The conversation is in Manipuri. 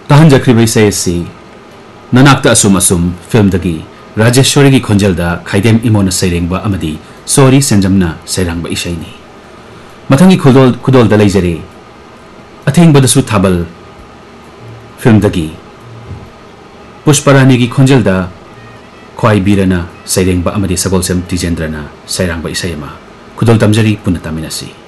ताहनजख्रिब इसे सी ननाक्ता असुम असुम फिल्म दगी राजेश्वरी की खोंजलदा खाइदेम इमोन सैरेंगबा अमदी सोरी सेंजमना सैरांगबा इसेनी मथंगी खुदोल दलेजरे अथेंगबदसु थाबल फिल्म दगी पुष्परानी की खोंजलदा ख्वाई बीरना सैरेंगबा अमदी सगोलसेम तिजेंद्रना सैरांगबा इसेमा खुदोल तमजरी पुनः तामिनसी।